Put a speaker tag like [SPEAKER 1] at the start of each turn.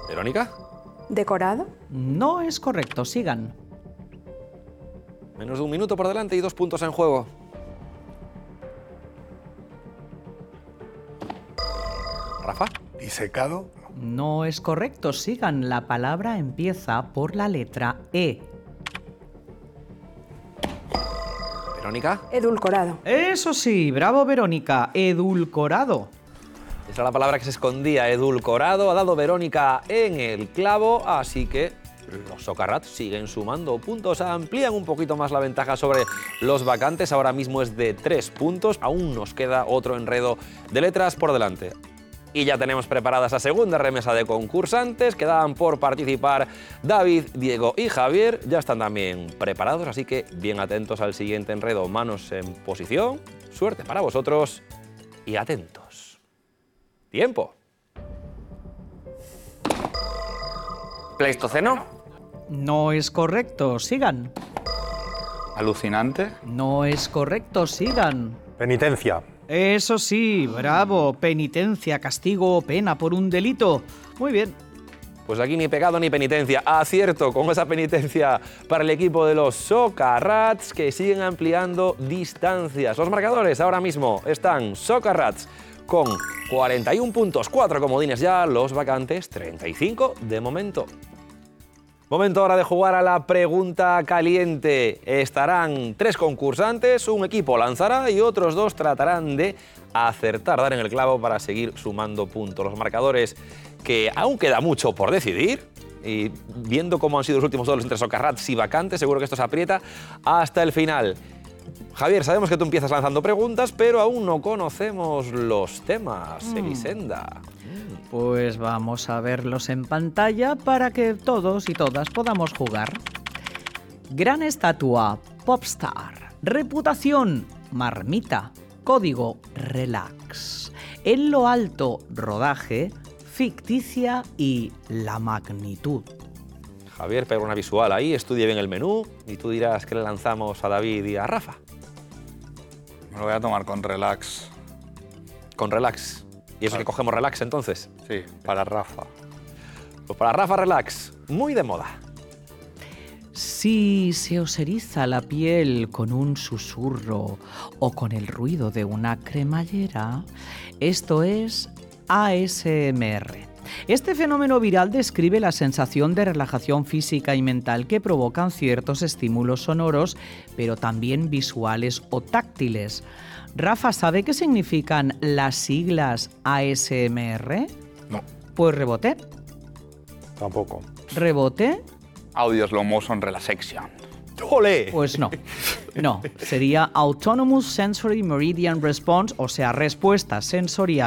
[SPEAKER 1] ¿Verónica?
[SPEAKER 2] ¿Decorado?
[SPEAKER 3] No es correcto, sigan.
[SPEAKER 1] Menos de un minuto por delante y 2 puntos en juego. ¿Rafa?
[SPEAKER 4] ¿Disecado?
[SPEAKER 3] No es correcto, sigan. La palabra empieza por la letra E.
[SPEAKER 1] ¿Verónica?
[SPEAKER 2] Edulcorado.
[SPEAKER 3] Eso sí, bravo Verónica, edulcorado.
[SPEAKER 1] Esa era la palabra que se escondía, edulcorado. Ha dado Verónica en el clavo, así que los Socarrats siguen sumando puntos, amplían un poquito más la ventaja sobre los vacantes. Ahora mismo es de 3 puntos, aún nos queda otro enredo de letras por delante. Y ya tenemos preparada esa segunda remesa de concursantes. Quedaban por participar David, Diego y Javier. Ya están también preparados, así que bien atentos al siguiente enredo. Manos en posición. Suerte para vosotros y atentos. ¡Tiempo!
[SPEAKER 5] ¿Pleistoceno?
[SPEAKER 3] No es correcto, sigan.
[SPEAKER 5] ¿Alucinante?
[SPEAKER 3] No es correcto, sigan.
[SPEAKER 4] Penitencia.
[SPEAKER 3] Eso sí, bravo, penitencia, castigo o pena por un delito. Muy bien.
[SPEAKER 1] Pues aquí ni pecado ni penitencia. Acierto con esa penitencia para el equipo de los Socarrats, que siguen ampliando distancias. Los marcadores ahora mismo están Socarrats con 41 puntos, 4 comodines ya, los vacantes 35 de momento. Momento ahora de jugar a la pregunta caliente. Estarán 3 concursantes, un equipo lanzará y otros 2 tratarán de acertar, dar en el clavo para seguir sumando puntos. Los marcadores, que aún queda mucho por decidir, y viendo cómo han sido los últimos duelos entre Socarrats y vacantes, seguro que esto se aprieta hasta el final. Javier, sabemos que tú empiezas lanzando preguntas, pero aún no conocemos los temas. Elisenda.
[SPEAKER 3] Pues vamos a verlos en pantalla para que todos y todas podamos jugar. Gran estatua, popstar. Reputación, marmita. Código, relax. En lo alto, rodaje, ficticia y la magnitud.
[SPEAKER 1] Javier, pega una visual ahí, estudie bien el menú y tú dirás que le lanzamos a David y a Rafa.
[SPEAKER 5] Me lo voy a tomar con relax.
[SPEAKER 1] Con relax. ¿Y eso que cogemos relax entonces?
[SPEAKER 5] Sí, para Rafa.
[SPEAKER 1] Pues para Rafa, relax. Muy de moda.
[SPEAKER 3] Si se os eriza la piel con un susurro o con el ruido de una cremallera, esto es ASMR. Este fenómeno viral describe la sensación de relajación física y mental que provocan ciertos estímulos sonoros, pero también visuales o táctiles. Rafa, ¿sabe qué significan las siglas ASMR?
[SPEAKER 5] No.
[SPEAKER 3] Pues rebote.
[SPEAKER 4] Tampoco.
[SPEAKER 3] Rebote.
[SPEAKER 5] Audio slow motion relaxation.
[SPEAKER 1] ¡Ole!
[SPEAKER 3] Pues no. No, sería Autonomous Sensory Meridian Response, o sea, respuesta sensorial